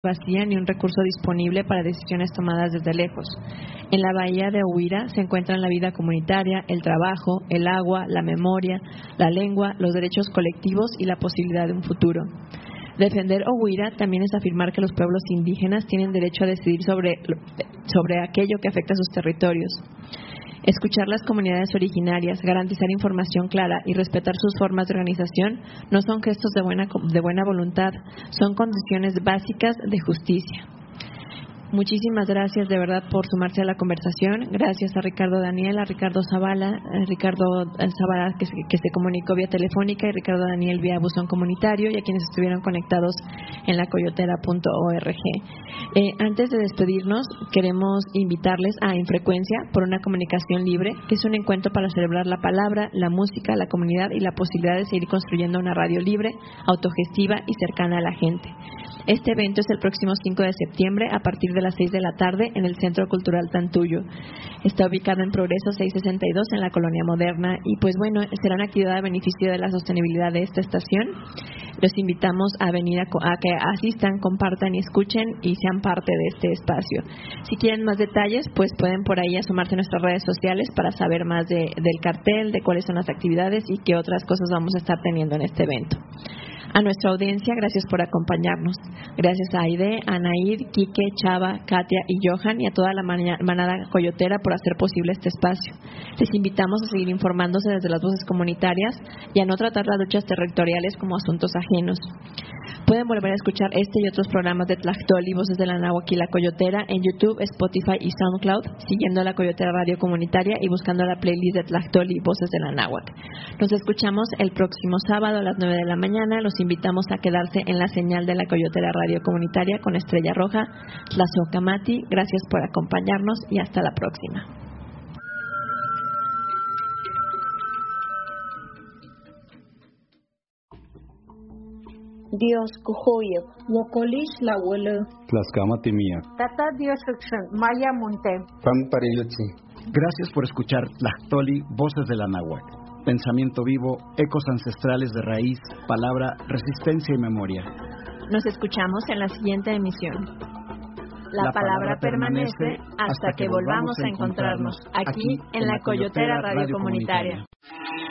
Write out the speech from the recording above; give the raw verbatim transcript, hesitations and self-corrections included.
vacía ni un recurso disponible para decisiones tomadas desde lejos. En la bahía de Huira se encuentran la vida comunitaria, el trabajo, el agua, la memoria, la lengua, los derechos colectivos y la posibilidad de un futuro. Defender Ohuira también es afirmar que los pueblos indígenas tienen derecho a decidir sobre, sobre aquello que afecta a sus territorios. Escuchar las comunidades originarias, garantizar información clara y respetar sus formas de organización no son gestos de buena, de buena voluntad, son condiciones básicas de justicia. Muchísimas gracias de verdad por sumarse a la conversación. Gracias a Ricardo Daniel, a Ricardo Zavala, a Ricardo Zavala que se, que se comunicó vía telefónica y Ricardo Daniel vía buzón comunitario y a quienes estuvieron conectados en la coyotera punto org. Eh, antes de despedirnos, queremos invitarles a Infrecuencia por una comunicación libre, que es un encuentro para celebrar la palabra, la música, la comunidad y la posibilidad de seguir construyendo una radio libre, autogestiva y cercana a la gente. Este evento es el próximo cinco de septiembre a partir de las seis de la tarde en el Centro Cultural Tantuyo. Está ubicado en Progreso seiscientos sesenta y dos en la Colonia Moderna y pues bueno, será una actividad a beneficio de la sostenibilidad de esta estación. Los invitamos a venir a, a que asistan, compartan y escuchen y sean parte de este espacio. Si quieren más detalles, pues pueden por ahí asomarse a nuestras redes sociales para saber más de, del cartel, de cuáles son las actividades y qué otras cosas vamos a estar teniendo en este evento. A nuestra audiencia, gracias por acompañarnos. Gracias a Aide, Anaid, Quique, Chava, Katia y Johan y a toda la manada coyotera por hacer posible este espacio. Les invitamos a seguir informándose desde las voces comunitarias y a no tratar las luchas territoriales como asuntos ajenos. Pueden volver a escuchar este y otros programas de Tlactoli, Voces de la Náhuatl y La Coyotera en YouTube, Spotify y SoundCloud, siguiendo la Coyotera Radio Comunitaria y buscando la playlist de Tlactoli, Voces de la Náhuatl. Nos escuchamos el próximo sábado a las nueve de la mañana. Los invitamos a quedarse en la señal de la Coyotera Radio Comunitaria con Estrella Roja, Tlazocamati. Gracias por acompañarnos y hasta la próxima. Dios cujoyo, Wokolish la abuelo, Tlaxcamati mía, Tata Dios Ruxon, Maya Monte, Pamparilotzi. Gracias por escuchar Tlactoli, Voces de la Náhuatl. Pensamiento vivo, ecos ancestrales de raíz, palabra, resistencia y memoria. Nos escuchamos en la siguiente emisión. La, la palabra, palabra permanece hasta, hasta que, que volvamos a encontrarnos, aquí en la Coyotera Radio Comunitaria.